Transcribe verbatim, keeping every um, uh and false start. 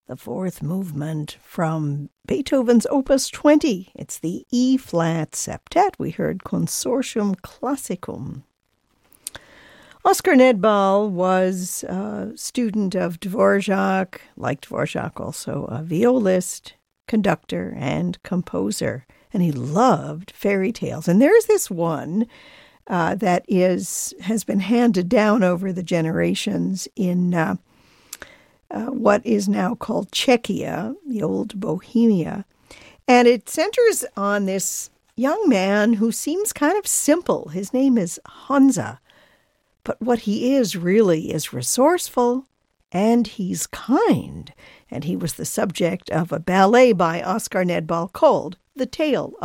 the fourth movement from Beethoven's Opus twenty. It's the E-flat septet. We heard Consortium Classicum. Oscar Nedbal was a student of Dvorak, like Dvorak also a violist, conductor, and composer. And he loved fairy tales. And there's this one uh, that is has been handed down over the generations in uh, uh, what is now called Czechia, the old Bohemia. And it centers on this young man who seems kind of simple. His name is Honza. But what he is really is resourceful, and he's kind. And he was the subject of a ballet by Oscar Nedbal called The Tale